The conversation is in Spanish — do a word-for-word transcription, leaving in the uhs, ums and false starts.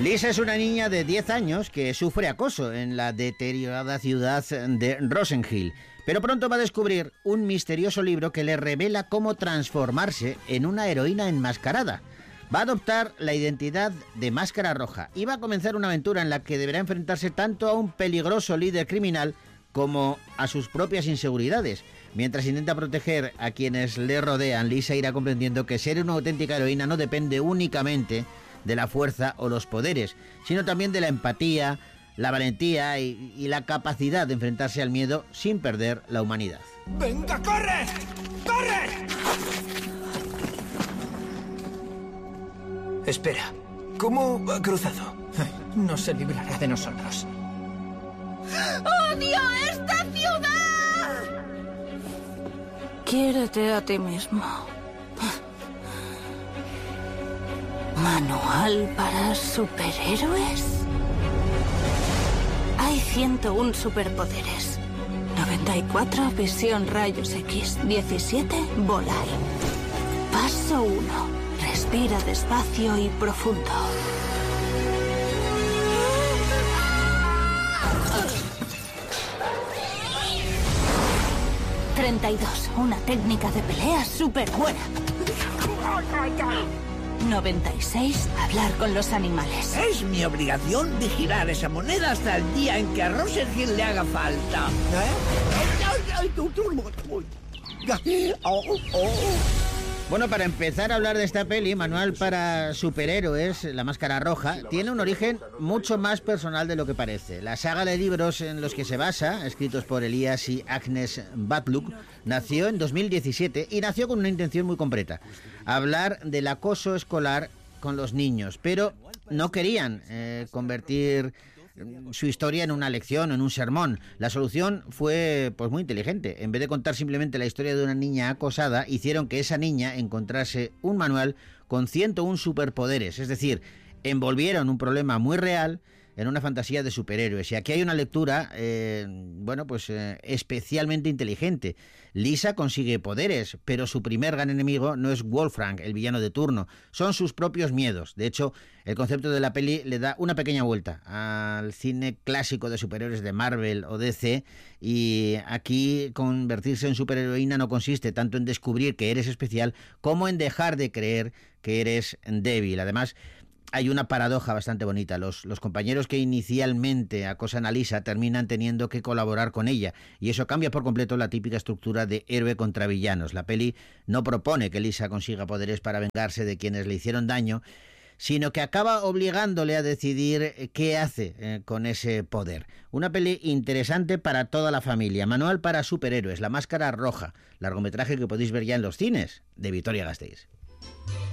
Lisa es una niña de diez años que sufre acoso en la deteriorada ciudad de Rosenhill, pero pronto va a descubrir un misterioso libro que le revela cómo transformarse en una heroína enmascarada. Va a adoptar la identidad de Máscara Roja y va a comenzar una aventura en la que deberá enfrentarse tanto a un peligroso líder criminal como a sus propias inseguridades. Mientras intenta proteger a quienes le rodean, Lisa irá comprendiendo que ser una auténtica heroína no depende únicamente de la fuerza o los poderes, sino también de la empatía, la valentía y, y la capacidad de enfrentarse al miedo sin perder la humanidad. ¡Venga, corre! ¡Corre! Espera, ¿cómo ha cruzado? No se librará de nosotros. ¡Odio esta ciudad! Quiérete a ti mismo. ¿Manual para superhéroes? Hay ciento uno superpoderes. noventa y cuatro, visión rayos X. diecisiete, volar. Paso uno. Respira despacio y profundo. treinta y dos. Una técnica de pelea súper buena. noventa y seis. Hablar con los animales. Es mi obligación vigilar esa moneda hasta el día en que a Rosenhill le haga falta. Bueno, para empezar a hablar de esta peli, Manual para superhéroes, La Máscara Roja, tiene un origen mucho más personal de lo que parece. La saga de libros en los que se basa, escritos por Elias y Agnes Butluck, nació en dos mil diecisiete y nació con una intención muy concreta: hablar del acoso escolar con los niños, pero no querían eh, convertir su historia en una lección, en un sermón. La solución fue pues muy inteligente. En vez de contar simplemente la historia de una niña acosada, hicieron que esa niña encontrase un manual con ciento uno superpoderes, es decir, envolvieron un problema muy real en una fantasía de superhéroes. Y aquí hay una lectura, eh, bueno, pues eh, especialmente inteligente. Lisa consigue poderes, pero su primer gran enemigo no es Wolfgang, el villano de turno, son sus propios miedos. De hecho, el concepto de la peli le da una pequeña vuelta al cine clásico de superhéroes de Marvel o D C, y aquí convertirse en superheroína no consiste tanto en descubrir que eres especial como en dejar de creer que eres débil. Además, hay una paradoja bastante bonita. Los, los compañeros que inicialmente acosan a Lisa terminan teniendo que colaborar con ella, y eso cambia por completo la típica estructura de héroe contra villanos. La peli no propone que Lisa consiga poderes para vengarse de quienes le hicieron daño, sino que acaba obligándole a decidir qué hace eh, con ese poder. Una peli interesante para toda la familia. Manual para superhéroes, La Máscara Roja, largometraje que podéis ver ya en los cines de Vitoria-Gasteiz.